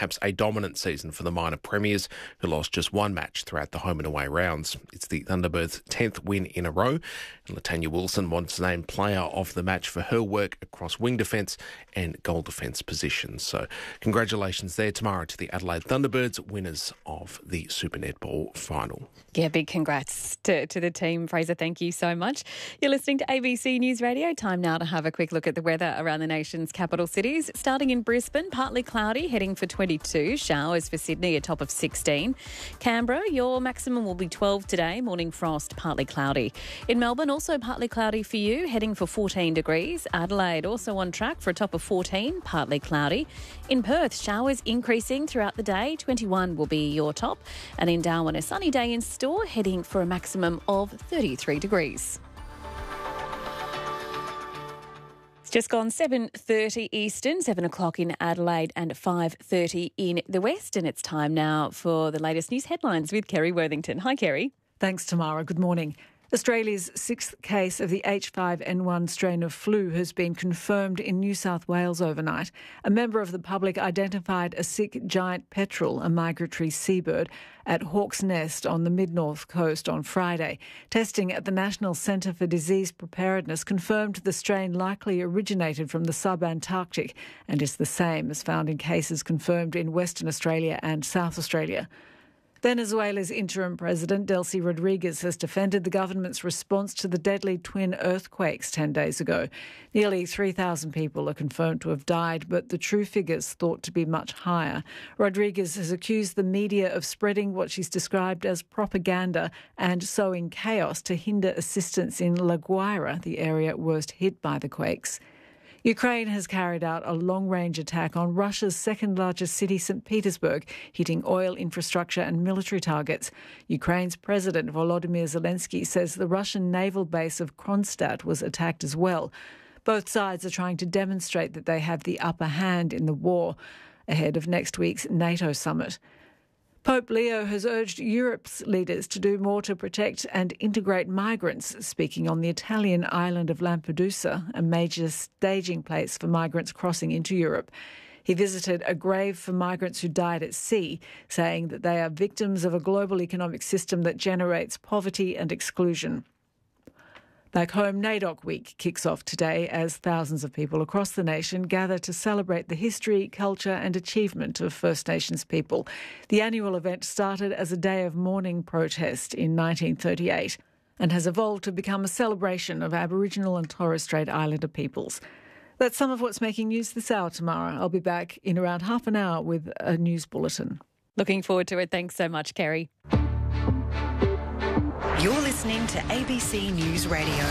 perhaps a dominant season for the minor premiers, who lost just one match throughout the home and away rounds. It's the Thunderbirds' 10th win in a row, and Latanya Wilson was named player of the match for her work across wing defence and goal defence positions. So congratulations there tomorrow to the Adelaide Thunderbirds, winners of the Super Netball final. Yeah, big congrats to the team. Fraser, thank you so much. You're listening to ABC News Radio. Time now to have a quick look at the weather around the nation's capital cities. Starting in Brisbane, partly cloudy, heading for 22. Showers for Sydney, a top of 16. Canberra, your maximum will be 12 today. Morning frost, partly cloudy. In Melbourne, also partly cloudy for you, heading for 14 degrees. Adelaide, also on track for a top of 14, partly cloudy. In Perth, showers increasing throughout the day. 21 will be your top. And in Darwin, a sunny day in store, heading for a maximum of 33 degrees. It's just gone 7:30 Eastern, 7 o'clock in Adelaide and 5:30 in the West. And it's time now for the latest news headlines with Kerry Worthington. Hi, Kerry. Thanks, Tamara. Good morning. Australia's sixth case of the H5N1 strain of flu has been confirmed in New South Wales overnight. A member of the public identified a sick giant petrel, a migratory seabird, at Hawk's Nest on the mid-north coast on Friday. Testing at the National Centre for Disease Preparedness confirmed the strain likely originated from the sub-Antarctic and is the same as found in cases confirmed in Western Australia and South Australia. Venezuela's interim president, Delcy Rodriguez, has defended the government's response to the deadly twin earthquakes 10 days ago. Nearly 3,000 people are confirmed to have died, but the true figures thought to be much higher. Rodriguez has accused the media of spreading what she's described as propaganda and sowing chaos to hinder assistance in La Guaira, the area worst hit by the quakes. Ukraine has carried out a long-range attack on Russia's second-largest city, St. Petersburg, hitting oil infrastructure and military targets. Ukraine's President Volodymyr Zelensky says the Russian naval base of Kronstadt was attacked as well. Both sides are trying to demonstrate that they have the upper hand in the war ahead of next week's NATO summit. Pope Leo has urged Europe's leaders to do more to protect and integrate migrants, speaking on the Italian island of Lampedusa, a major staging place for migrants crossing into Europe. He visited a grave for migrants who died at sea, saying that they are victims of a global economic system that generates poverty and exclusion. Back home, NAIDOC Week kicks off today as thousands of people across the nation gather to celebrate the history, culture and achievement of First Nations people. The annual event started as a day of mourning protest in 1938 and has evolved to become a celebration of Aboriginal and Torres Strait Islander peoples. That's some of what's making news this hour, Tamara. I'll be back in around half an hour with a news bulletin. Looking forward to it. Thanks so much, Kerry. You're listening to ABC News Radio.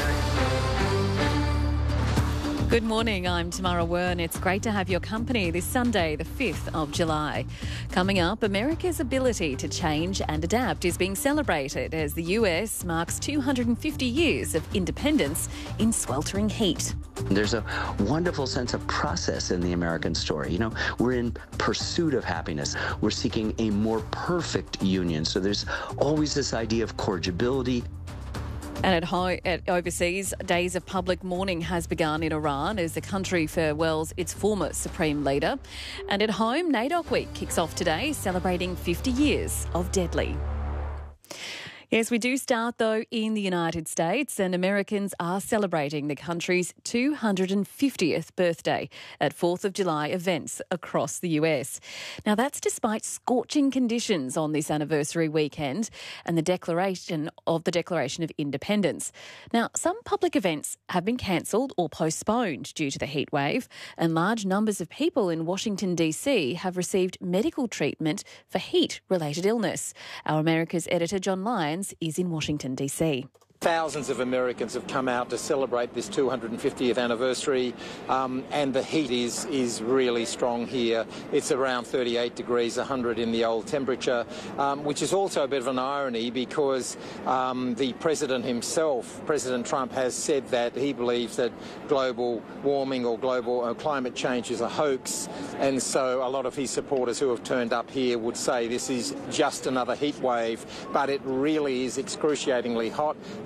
Good morning, I'm Tamara Wern. It's great to have your company this Sunday, the 5th of July. Coming up, America's ability to change and adapt is being celebrated as the US marks 250 years of independence in sweltering heat. There's a wonderful sense of process in the American story. You know, we're in pursuit of happiness. We're seeking a more perfect union. So there's always this idea of cordiality. And at overseas, days of public mourning has begun in Iran as the country farewells its former supreme leader. And at home, NAIDOC Week kicks off today, celebrating 50 years of Deadly. Yes, we do start, though, in the United States, and Americans are celebrating the country's 250th birthday at 4th of July events across the US. Now, that's despite scorching conditions on this anniversary weekend and the Declaration of Independence. Now, some public events have been cancelled or postponed due to the heat wave, and large numbers of people in Washington, D.C. have received medical treatment for heat-related illness. Our America's editor, John Lyons, is in Washington, D.C. Thousands of Americans have come out to celebrate this 250th anniversary, and the heat is really strong here. It's around 38 degrees, 100 in the old temperature, which is also a bit of an irony because the president himself, President Trump, has said that he believes that global warming or global climate change is a hoax, and so a lot of his supporters who have turned up here would say this is just another heat wave, but it really is excruciatingly hot.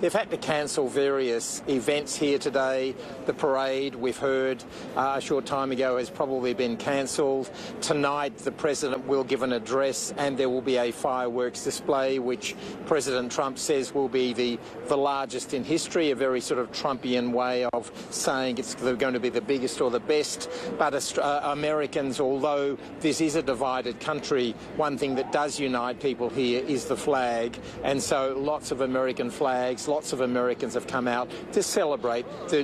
they've had to cancel various events here today. The parade, we've heard a short time ago, has probably been cancelled. Tonight, the President will give an address and there will be a fireworks display, which President Trump says will be the largest in history, a very sort of Trumpian way of saying it's going to be the biggest or the best. But Americans, although this is a divided country, one thing that does unite people here is the flag. And so lots of American flags, lots of Americans have come out to celebrate the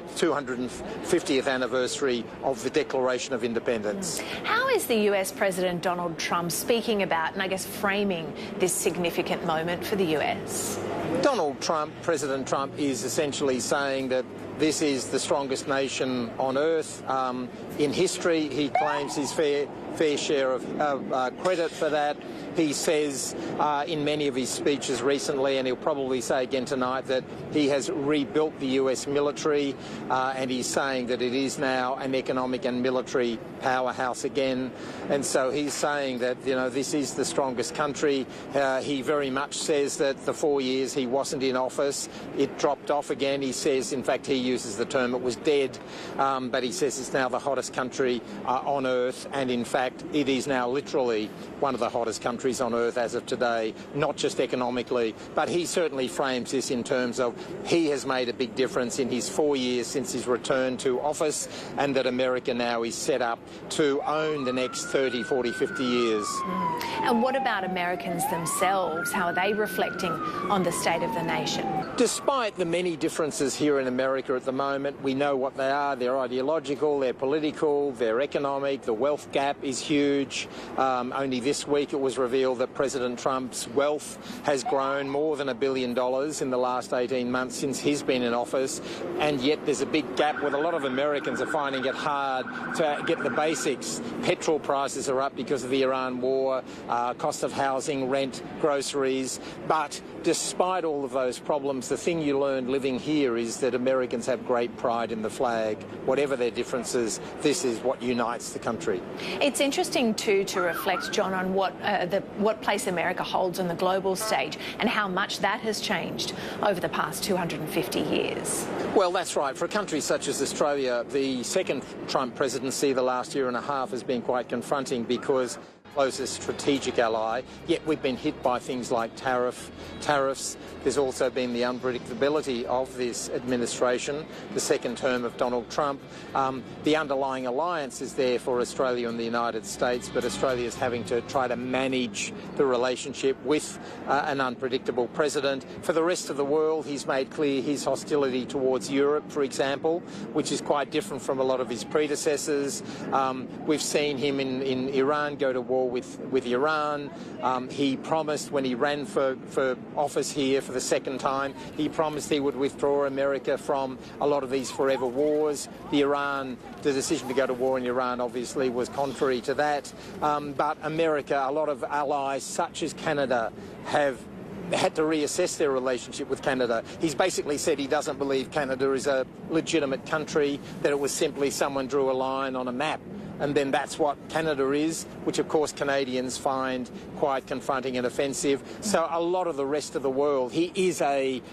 250th anniversary of the Declaration of Independence. How is the US President Donald Trump speaking about and I guess framing this significant moment for the US? Donald Trump, President Trump, is essentially saying that this is the strongest nation on earth in history. He claims his fair share of credit for that. He says in many of his speeches recently, and he'll probably say again tonight, that he has rebuilt the US military, and he's saying that it is now an economic and military powerhouse again. And so he's saying that, you know, this is the strongest country. He very much says that the 4 years he wasn't in office, it dropped off again. He says, in fact, he uses the term it was dead, but he says it's now the hottest country on earth, and in fact it is now literally one of the hottest countries on earth as of today, not just economically, but he certainly frames this in terms of he has made a big difference in his 4 years since his return to office, and that America now is set up to own the next 30, 40, 50 years. And what about Americans themselves? How are they reflecting on the state of the nation? Despite the many differences here in America at the moment, we know what they are. They're ideological, they're political, they're economic. The wealth gap is huge. Only this week it was revealed that President Trump's wealth has grown more than $1 billion in the last 18 months since he's been in office, and yet there's a big gap where a lot of Americans are finding it hard to get the basics. Petrol prices are up because of the Iran war, cost of housing, rent, groceries. But despite all of those problems, the thing you learned living here is that Americans have great pride in the flag. Whatever their differences, this is what unites the country. It's interesting too to reflect, John, on what place America holds on the global stage and how much that has changed over the past 250 years. Well, that's right. For a country such as Australia, the second Trump presidency, the last year and a half, has been quite confronting because closest strategic ally, yet we've been hit by things like tariffs. There's also been the unpredictability of this administration, the second term of Donald Trump. The underlying alliance is there for Australia and the United States, but Australia is having to try to manage the relationship with an unpredictable president. For the rest of the world, he's made clear his hostility towards Europe, for example, which is quite different from a lot of his predecessors. We've seen him in Iran go to war with Iran. He promised when he ran for office here for the second time, he promised he would withdraw America from a lot of these forever wars. The decision to go to war in Iran obviously was contrary to that. But America, a lot of allies such as Canada, have had to reassess their relationship with Canada. He's basically said he doesn't believe Canada is a legitimate country, that it was simply someone drew a line on a map. And then that's what Canada is, which of course Canadians find quite confronting and offensive. So a lot of the rest of the world, he is a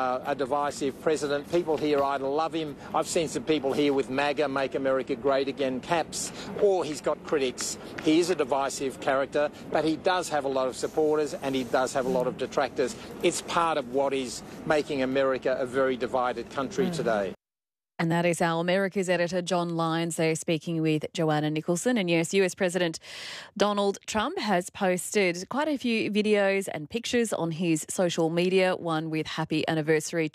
divisive president. People here either love him. I've seen some people here with MAGA, Make America Great Again caps, or he's got critics. He is a divisive character, but he does have a lot of supporters and he does have a lot of detractors. It's part of what is making America a very divided country today. And that is our America's editor, John Lyons. They're speaking with Joanna Nicholson. And yes, US President Donald Trump has posted quite a few videos and pictures on his social media, one with Happy Anniversary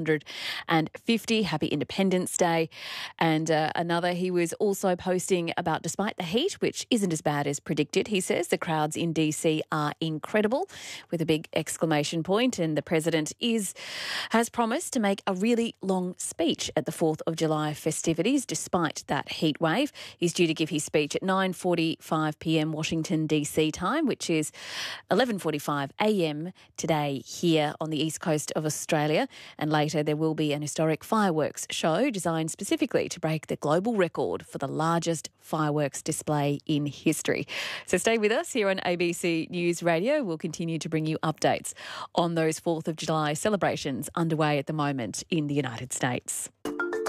250, Happy Independence Day. And another he was also posting about despite the heat, which isn't as bad as predicted, he says the crowds in DC are incredible, with a big exclamation point. And the president has promised to make a really long speech at the 4th 4th of July festivities despite that heat wave. He's due to give his speech at 9:45pm Washington DC time, which is 11:45am today here on the east coast of Australia. And later there will be an historic fireworks show designed specifically to break the global record for the largest fireworks display in history. So stay with us here on ABC News Radio. We'll continue to bring you updates on those 4th of July celebrations underway at the moment in the United States.